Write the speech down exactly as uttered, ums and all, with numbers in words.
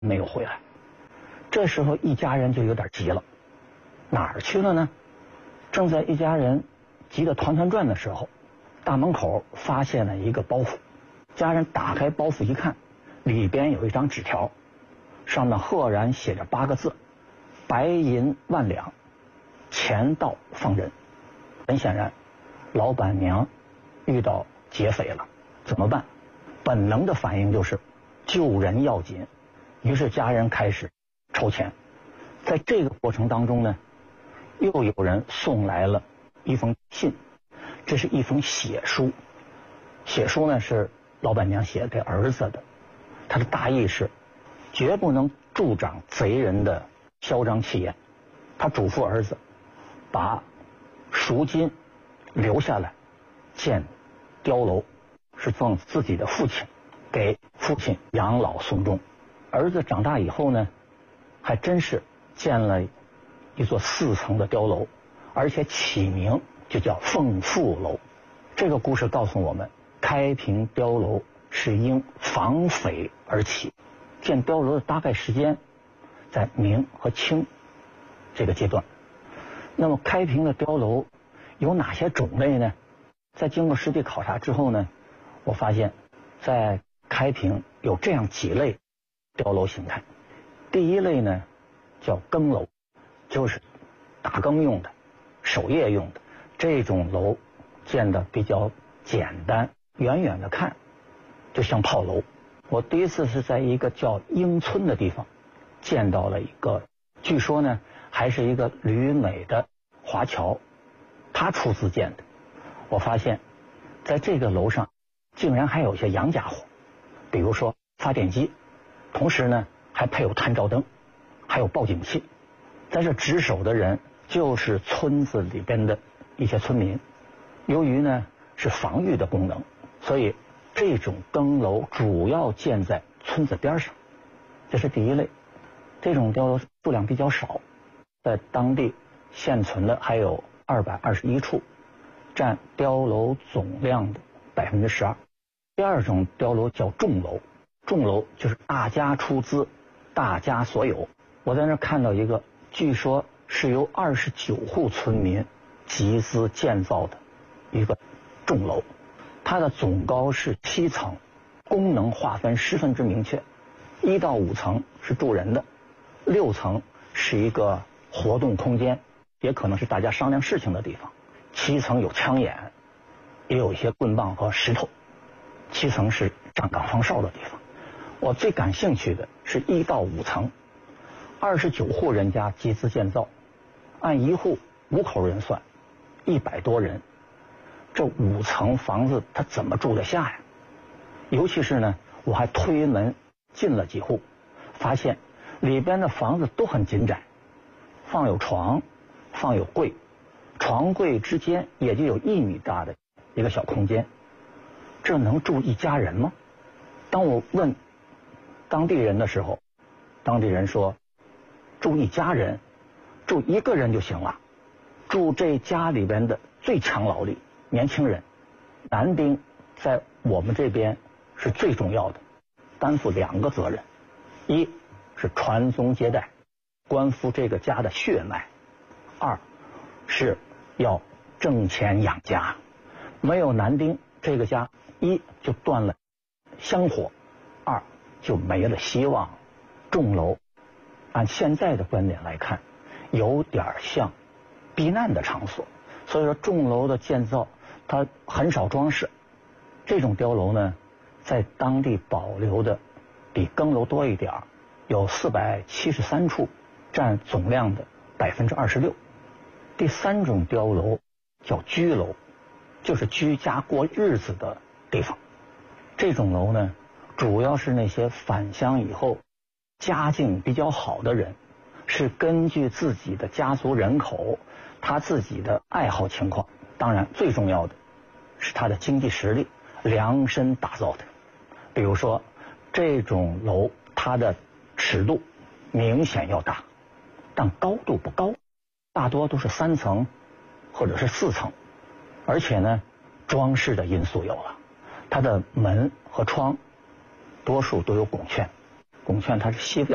没有回来。这时候一家人就有点急了，哪儿去了呢？正在一家人急得团团转的时候，大门口发现了一个包袱。家人打开包袱一看，里边有一张纸条，上面赫然写着八个字：白银万两，钱到放人。很显然，老板娘遇到劫匪了，怎么办？本能的反应就是救人要紧，于是家人开始筹钱。在这个过程当中呢，又有人送来了一封信，这是一封血书。血书呢是老板娘写给儿子的，他的大意是绝不能助长贼人的嚣张气焰。他嘱咐儿子把赎金留下来建碉楼，是奉自己的父亲给父亲养老送终。儿子长大以后呢，还真是建了一座四层的碉楼，而且起名就叫凤富楼。这个故事告诉我们，开平碉楼是因防匪而起。建碉楼的大概时间在明和清这个阶段。那么开平的碉楼有哪些种类呢？在经过实地考察之后呢，我发现在开平有这样几类碉楼形态。第一类呢叫更楼，就是打更用的、守夜用的。这种楼建的比较简单，远远的看就像炮楼。我第一次是在一个叫英村的地方见到了一个，据说呢还是一个旅美的华侨，他出资建的。我发现在这个楼上竟然还有一些洋家伙，比如说发电机，同时呢还配有探照灯，还有报警器。在这值守的人就是村子里边的一些村民。由于呢是防御的功能，所以这种更楼主要建在村子边上，这是第一类。这种碉楼数量比较少，在当地现存的还有二百二十一处，占碉楼总量的百分之十二。第二种碉楼叫众楼，众楼就是大家出资，大家所有。我在那儿看到一个，据说是由二十九户村民集资建造的一个众楼，它的总高是七层，功能划分十分之明确。一到五层是住人的，六层是一个活动空间，也可能是大家商量事情的地方。七层有枪眼，也有一些棍棒和石头。七层是站岗放哨的地方。我最感兴趣的是一到五层，二十九户人家集资建造，按一户五口人算，一百多人。这五层房子他怎么住得下呀？尤其是呢，我还推门进了几户，发现里边的房子都很紧窄，放有床，放有柜，床柜之间也就有一米大的一个小空间。这能住一家人吗？当我问当地人的时候，当地人说住一家人，住一个人就行了，住这家里边的最强劳力年轻人。男丁在我们这边是最重要的，担负两个责任，一是传宗接代，关乎这个家的血脉；二是要挣钱养家。没有男丁，这个家一就断了香火，二就没了希望。众楼按现在的观点来看，有点像避难的场所。所以说众楼的建造它很少装饰。这种碉楼呢在当地保留的比更楼多一点，有四百七十三处，占总量的百分之二十六。第三种碉楼叫居楼，就是居家过日子的地方。这种楼呢主要是那些返乡以后家境比较好的人，是根据自己的家族人口，他自己的爱好情况，当然最重要的是他的经济实力量身打造的。比如说这种楼它的尺度明显要大，但高度不高，大多都是三层或者是四层。而且呢装饰的因素有了，它的门和窗多数都有拱券，拱券它是西